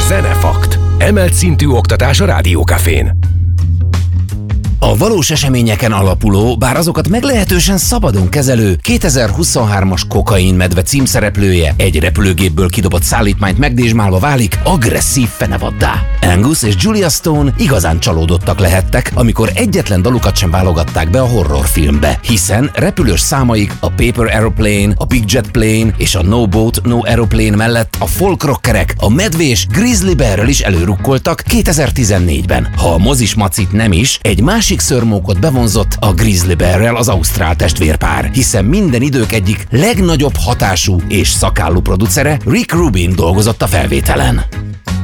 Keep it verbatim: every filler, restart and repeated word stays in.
Zenefakt. Emelt szintű oktatás a Rádiókafén. A valós eseményeken alapuló, bár azokat meglehetősen szabadon kezelő kétezer-huszonhármas Kokainmedve címszereplője egy repülőgépből kidobott szállítmányt megdésmálva válik agresszív fenevaddá. Angus és Julia Stone igazán csalódottak lehettek, amikor egyetlen dalukat sem válogatták be a horrorfilmbe, hiszen repülős számaik a Paper Aeroplane, a Big Jet Plane és a No Boat, No Aeroplane mellett a folk rockerek a medvés Grizzly Bearről is előrukkoltak kétezer-tizennégyben. Ha a mozis macit nem is, egy másik szörmókot bevonzott a Grizzly Bearrel az ausztrál testvérpár, hiszen minden idők egyik legnagyobb hatású és szakállú producere Rick Rubin dolgozott a felvételen.